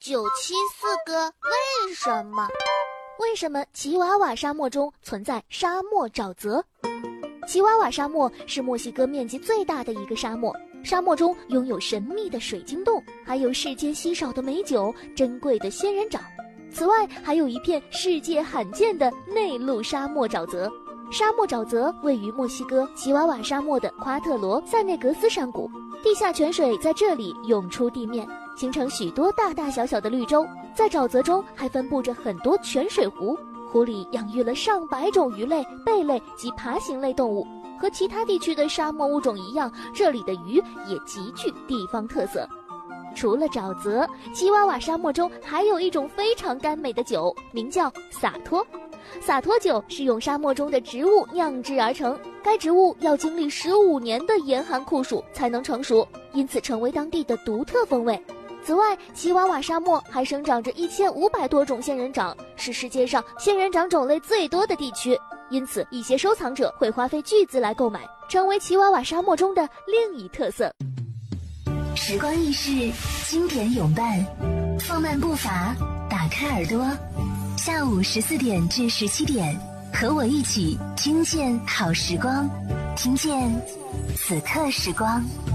974个为什么？ 为什么奇瓦瓦沙漠中存在沙漠沼泽？奇瓦瓦沙漠是墨西哥面积最大的一个沙漠，沙漠中拥有神秘的水晶洞，还有世间稀少的美酒、珍贵的仙人掌。此外，还有一片世界罕见的内陆沙漠沼泽。沙漠沼泽位于墨西哥奇瓦瓦沙漠的夸特罗塞内格斯山谷，地下泉水在这里涌出地面，形成许多大大小小的绿洲。在沼泽中还分布着很多泉水湖，湖里养育了上百种鱼类、贝类及爬行类动物。和其他地区的沙漠物种一样，这里的鱼也极具地方特色。除了沼泽，奇瓦瓦沙漠中还有一种非常甘美的酒，名叫洒脱。洒脱酒是用沙漠中的植物酿制而成，该植物要经历15年的严寒酷暑才能成熟，因此成为当地的独特风味。此外，奇瓦瓦沙漠还生长着1500多种仙人掌，是世界上仙人掌种类最多的地区，因此一些收藏者会花费巨资来购买，成为奇瓦瓦沙漠中的另一特色。 时光易逝，经典永伴，放慢步伐，打开耳朵，下午14点至17点，和我一起听见好时光，听见此刻时光。